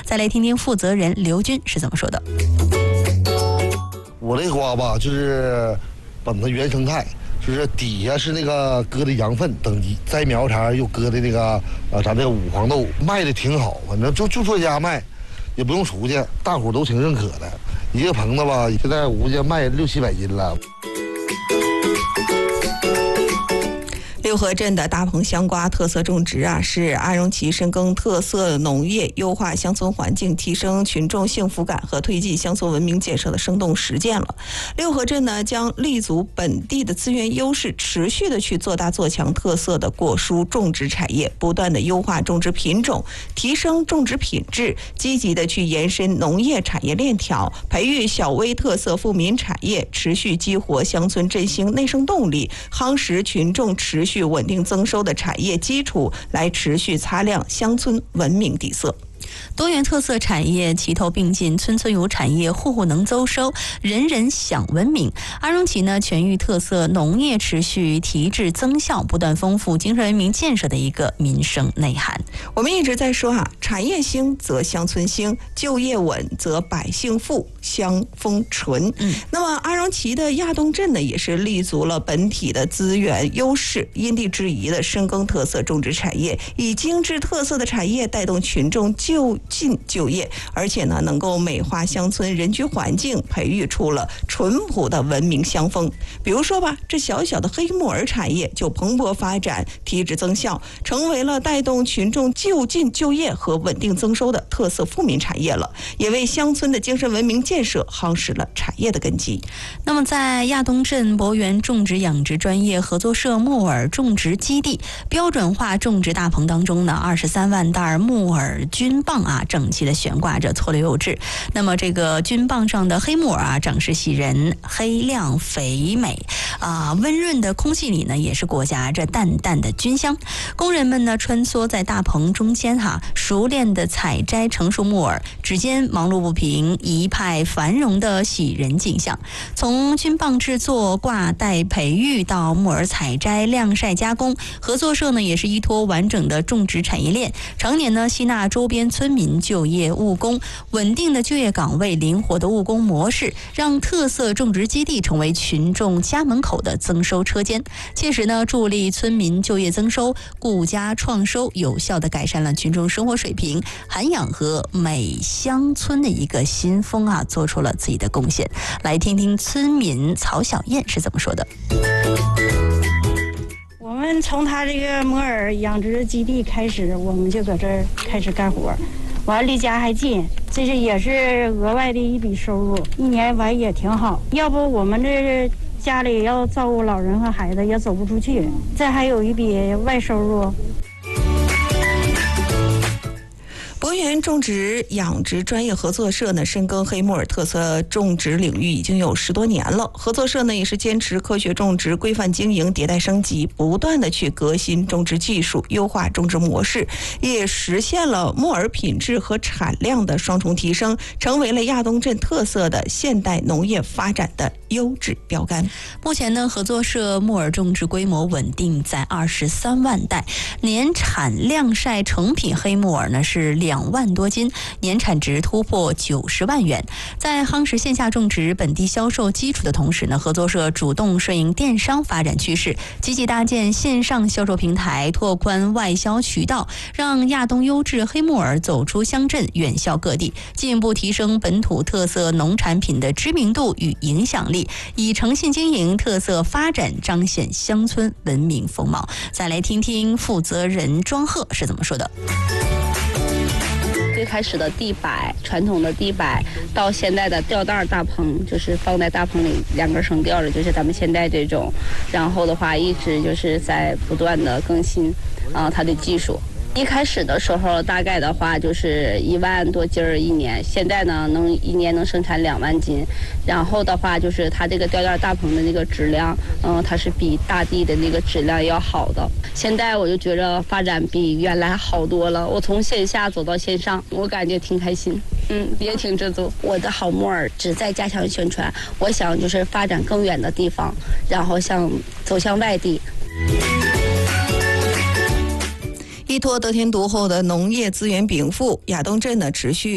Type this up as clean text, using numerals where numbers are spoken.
再来听听负责人刘军是怎么说的。 我这花吧，就是本子原生态，就是底下是那个搁的羊粪，等栽苗茬又搁的那个咱这个五黄豆，卖的挺好，反正就做家卖，也不用出去，大伙都挺认可的。一个棚子吧，现在我家卖600-700斤了。 六合镇的大棚香瓜特色种植是阿荣旗深耕特色农业，优化乡村环境，提升群众幸福感和推进乡村文明建设的生动实践了。六合镇呢，将立足本地的资源优势，持续的去做大做强特色的果蔬种植产业，不断的优化种植品种，提升种植品质，积极的去延伸农业产业链条，培育小微特色富民产业，持续激活乡村振兴内生动力，夯实群众持续稳定增收的产业基础，来持续擦亮乡村文明底色。 多元特色产业齐头并进，村村有产业，户户能增收，人人享文明。阿荣旗呢，全域特色农业持续提质增效，不断丰富精神文明建设的一个民生内涵。 我们一直在说产业兴则乡村兴，就业稳则百姓富，乡风淳。那么阿荣旗的亚东镇呢，也是立足了本体的资源优势，因地制宜的深耕特色种植产业，以精致特色的产业带动群众就近就业，而且呢，能够美化乡村人居环境，培育出了淳朴的文明乡风。比如说吧，这小小的黑木耳产业就蓬勃发展，提质增效，成为了带动群众就近就业和稳定增收的特色富民产业了，也为乡村的精神文明建设夯实了产业的根基。 那么在亚东镇博园种植养殖专业合作社木耳种植基地标准化种植大棚当中呢，23万袋木耳菌棒整齐的悬挂着，错落有致。那么这个菌棒上的黑木耳长势喜人，黑亮肥美温润的空气里呢，也是裹挟着淡淡的菌香。工人们呢，穿梭在大棚中间熟练的采摘成熟木耳，指尖忙碌不平，一派繁荣的喜人景象。从菌棒制作、挂带培育到木耳采摘、晾晒加工，合作社呢也是依托完整的种植产业链，常年呢吸纳周边村民就业务工，稳定的就业岗位，灵活的务工模式，让特色种植基地成为群众家门口的增收车间，切实呢助力村民就业增收，顾家创收，有效的改善了群众生活水平，涵养和美乡村的一个新风做出了自己的贡献。来听听村民曹小燕是怎么说的。 我们从他这个木耳养殖基地开始，我们就搁这儿开始干活，完离家还近，这是也是额外的一笔收入，一年完也挺好。要不我们这家里要照顾老人和孩子也走不出去，这还有一笔外收入。 博园种植养殖专业合作社呢，深耕黑木耳特色种植领域已经有10多年了。合作社呢，也是坚持科学种植、规范经营、迭代升级，不断的去革新种植技术，优化种植模式，也实现了木耳品质和产量的双重提升，成为了亚东镇特色的现代农业发展的优质标杆。 目前呢，合作社木耳种植规模稳定在23万袋，年产晾晒成品黑木耳呢是2万多斤，年产值突破90万元。在夯实线下种植本地销售基础的同时呢，合作社主动顺应电商发展趋势，积极搭建线上销售平台，拓宽外销渠道，让亚东优质黑木耳走出乡镇，远销各地，进一步提升本土特色农产品的知名度与影响力，以诚信经营、特色发展彰显乡村文明风貌。再来听听负责人庄鹤是怎么说的。 最开始的地摆，传统的地摆，到现在的吊带大棚，就是放在大棚里2根绳吊着，就是咱们现在这种。然后的话，一直就是在不断的更新它的技术。一开始的时候，大概的话就是1万多斤一年，现在呢一年能生产2万斤。然后的话就是它这个吊带大棚的那个质量，它是比大地的那个质量要好的。现在我就觉着发展比原来好多了，我从线下走到线上，我感觉挺开心，也挺知足。我的好木耳只在加强宣传，我想就是发展更远的地方，然后走向外地。 依托得天独厚的农业资源禀赋，亚东镇呢持续